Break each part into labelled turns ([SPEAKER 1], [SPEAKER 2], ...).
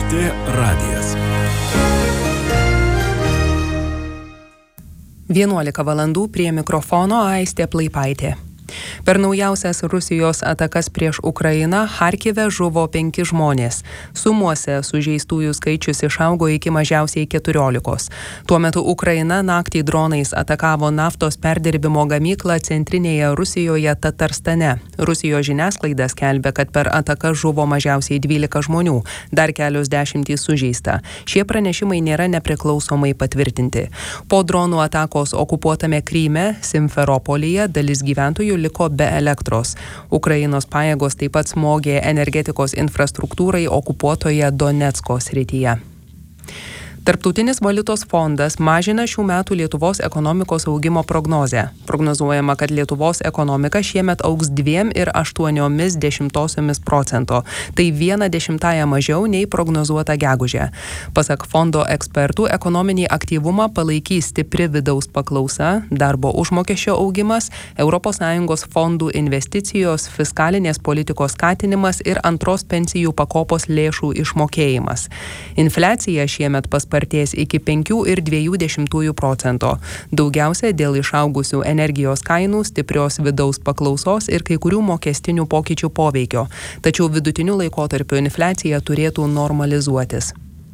[SPEAKER 1] LRT radijas.
[SPEAKER 2] 11 valandų prie mikrofono Aistė Plaipaitė. Per naujausias Rusijos atakas prieš Ukrainą Charkive žuvo 5 žmonės. Sumuose sužeistųjų skaičius išaugo iki mažiausiai 14. Tuo metu Ukraina naktį dronais atakavo naftos perdirbimo gamyklą centrinėje Rusijoje Tatarstane. Rusijos žiniasklaida skelbia, kad per ataką žuvo mažiausiai 12 žmonių, dar kelios dešimtys sužeista. Šie pranešimai nėra nepriklausomai patvirtinti. Po dronų atakos okupuotame Kryme, Simferopolyje dalis gyventojų liko be elektros. Ukrainos pajėgos taip pat smogė energetikos infrastruktūrai okupuotoje Donecko srityje. Tarptautinis valiutos fondas mažina šių metų Lietuvos ekonomikos augimo prognozę. Prognozuojama, kad Lietuvos ekonomika šiemet augs 2,8%. Tai 0,1 mažiau nei prognozuota gegužę. Pasak fondo ekspertų, ekonominį aktyvumą palaikys stipri vidaus paklausa, darbo užmokesčio augimas, ES fondų investicijos, fiskalinės politikos skatinimas ir antros pensijų pakopos lėšų išmokėjimas. Infliacija šiemet paspartės iki 5,2%. Daugiausia dėl išaugusių energijos kainų, stiprios vidaus paklausos ir kai kurių mokestinių pokyčių poveikio. Tačiau vidutiniu laikotarpiu infliacija turėtų normalizuotis.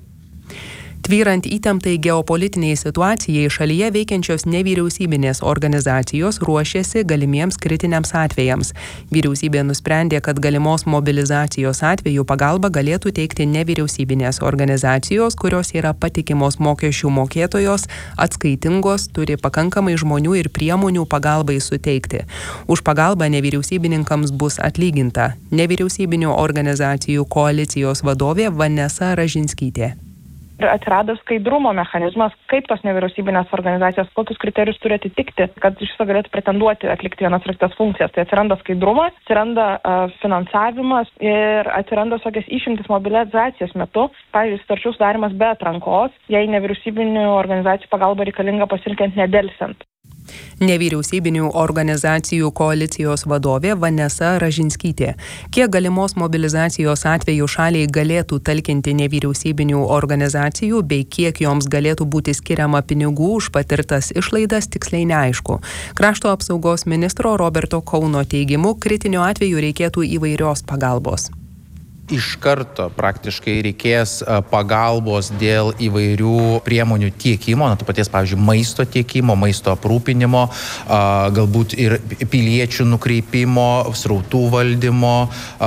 [SPEAKER 2] Tvyrant įtemptai geopolitiniai situacijai, šalyje veikiančios nevyriausybinės organizacijos ruošiasi galimiems kritiniams atvejams. Vyriausybė nusprendė, kad galimos mobilizacijos atveju pagalbą galėtų teikti nevyriausybinės organizacijos, kurios yra patikimos mokesčių mokėtojos, atskaitingos, turi pakankamai žmonių ir priemonių pagalbai suteikti. Už pagalbą nevyriausybininkams bus atlyginta. Nevyriausybinių organizacijų koalicijos vadovė Vanesa Ražinskytė.
[SPEAKER 3] Atsirado skaidrumo mechanizmas, kaip tos nevyriausybinės organizacijos, kokius kriterijus turi atitikti, kad iš viso galėtų pretenduoti atlikti vienas ir kitas funkcijas. Tai atsiranda skaidrumas, atsiranda finansavimas ir atsiranda tokias išimtis mobilizacijos metu, pavyzdžiui, sutarčių sudarimas be atrankos, jei nevyriausybinių organizacijų pagalba reikalinga pasirinkant nedelsiant.
[SPEAKER 2] Nevyriausybinių organizacijų koalicijos vadovė Vanesa Ražinskytė. Kiek galimos mobilizacijos atveju šaliai galėtų talkinti nevyriausybinių organizacijų bei kiek joms galėtų būti skiriama pinigų už patirtas išlaidas, tiksliai neaišku. Krašto apsaugos ministro Roberto Kauno teigimu, kritiniu atveju reikėtų įvairios pagalbos.
[SPEAKER 4] Iš karto praktiškai reikės pagalbos dėl įvairių priemonių tiekimo, to paties, pavyzdžiui, maisto tiekimo, maisto aprūpinimo, galbūt ir piliečių nukreipimo, srautų valdymo,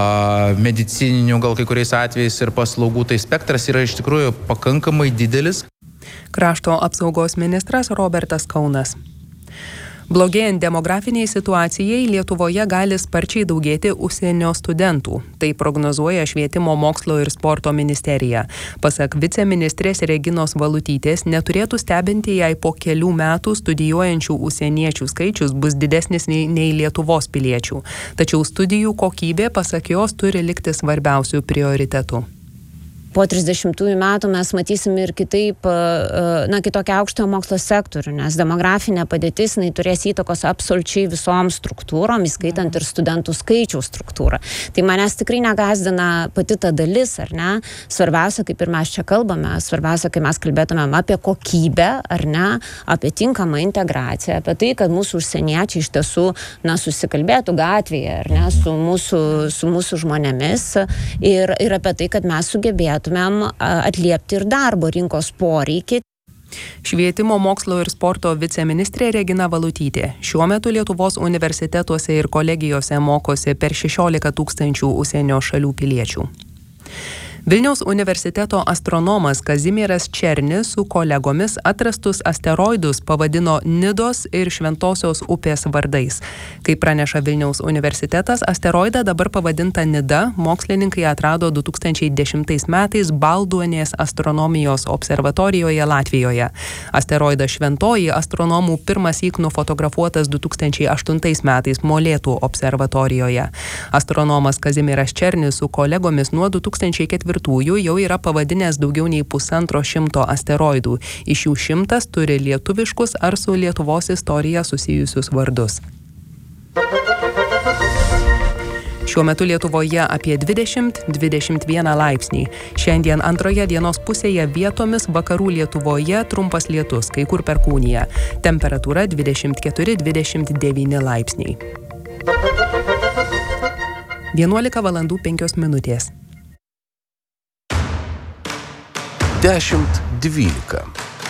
[SPEAKER 4] medicininių gal kai kuriais atvejais ir paslaugų. Tai spektras yra iš tikrųjų pakankamai didelis.
[SPEAKER 2] Krašto apsaugos ministras Robertas Kaunas. Blogėjant demografiniai situacijai, Lietuvoje gali sparčiai daugėti užsienio studentų. Tai prognozuoja Švietimo mokslo ir sporto ministerija. Pasak viceministrės Reginos Valutytės, neturėtų stebinti, jei po kelių metų studijuojančių užsieniečių skaičius bus didesnis nei Lietuvos piliečių. Tačiau studijų kokybė, pasak jos, turi likti svarbiausių prioritetų.
[SPEAKER 5] Po 30 metų mes matysim ir kitaip, kitokią aukštojo mokslo sektorių, nes demografinė padėtis turės įtakos absoliučiai visom struktūrom, įskaitant ir studentų skaičiaus struktūrą. Tai manęs tikrai negazdina pati ta dalis, ar ne? Svarbiausia, kaip ir mes čia kalbame, svarbiausia, kai mes kalbėtumėm apie kokybę, ar ne, apie tinkamą integraciją, apie tai, kad mūsų užsieniečiai iš tiesų, susikalbėtų gatvėje, ar ne, su mūsų žmonėmis ir apie tai, kad mes sugebėtumėm atliepti ir darbo rinkos poreikį.
[SPEAKER 2] Švietimo mokslo ir sporto viceministrė Regina Valutytė. Šiuo metu Lietuvos universitetuose ir kolegijose mokosi per 16 000 užsienio šalių piliečių. Vilniaus universiteto astronomas Kazimieras Černis su kolegomis atrastus asteroidus pavadino Nidos ir Šventosios upės vardais. Kaip praneša Vilniaus universitetas, asteroidą dabar pavadinta Nida mokslininkai atrado 2010 metais Balduonės astronomijos observatorijoje Latvijoje. Asteroidas Šventoji astronomų pirmąsyk nufotografuotas 2008 metais Molėtų observatorijoje. Astronomas Kazimieras Černis su kolegomis nuo 2004 jau yra pavadinęs daugiau nei 150 asteroidų. Iš jų 100 turi lietuviškus ar su Lietuvos istorija susijusius vardus. Šiuo metu Lietuvoje apie 20-21 laipsniai. Šiandien antroje dienos pusėje vietomis vakarų Lietuvoje trumpas lietus, kai kur perkūnija. Temperatūra 24-29 laipsniai. 11:05.
[SPEAKER 1] 10:12.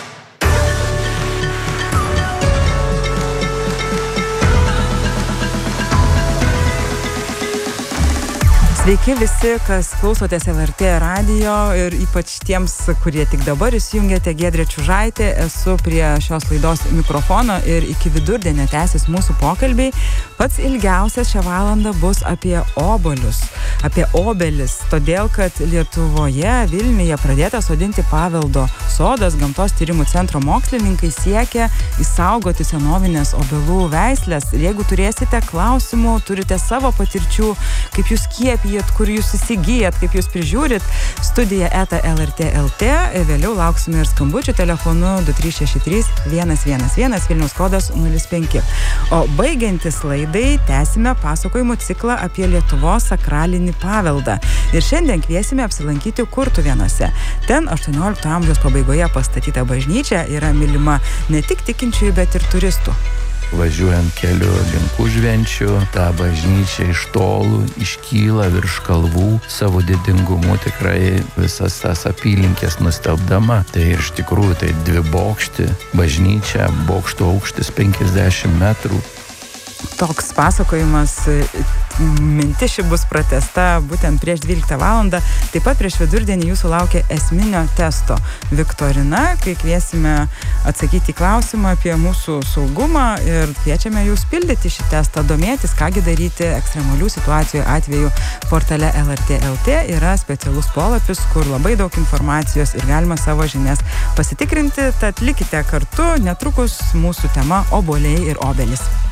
[SPEAKER 6] Sveiki visi, kas klausotės LRT radijo ir ypač tiems, kurie tik dabar įsijungėte. Giedrė Čiužaitė, esu prie šios laidos mikrofono ir iki vidurdienio tęsis mūsų pokalbiai. Pats ilgiausias šią valandą bus apie obuolius, apie obelis, todėl kad Lietuvoje, Vilniuje pradėtas sodinti paveldo sodas. Gamtos tyrimų centro mokslininkai siekia išsaugoti senovinės obelų veislės. Ir jeigu turėsite klausimų, turite savo patirčių, kaip jūs skiepijat, kur jūs įsigijat, kaip jūs prižiūrit, studija @lrt.lt. Vėliau lauksime ir skambučių telefonu 2363 111 Vilniaus kodas 05. O baigiantis laidai tęsime pasakojimų ciklą apie Lietuvos sakralinį paveldą. Ir šiandien kviesime apsilankyti Kurtuvėnuose. Ten 18 amžiaus pabaigoje pastatyta bažnyčia yra mylima ne tik tikinčiųjų, bet ir turistų.
[SPEAKER 1] Važiuojant keliu link Užvenčių, ta bažnyčia iš tolų iškyla virš kalvų, savo didingumu tikrai visas tas apylinkės nustelbdama. Tai iš tikrųjų tai dvibokštė bažnyčia, bokšto aukštis 50 metrų.
[SPEAKER 6] Toks pasakojimas, mintis ši bus pratęsta būtent prieš 12 valandą. Taip pat prieš vidurdienį jūsų laukia esminio testo viktorina, kai kviesime atsakyti į klausimą apie mūsų saugumą ir kviečiame jūs pildyti šį testą, domėtis, kągi daryti ekstremalių situacijų atveju. Portale LRT.lt yra specialus polapis, kur labai daug informacijos ir galima savo žinias pasitikrinti. Tad likite kartu, netrukus mūsų tema obuoliai ir obelis.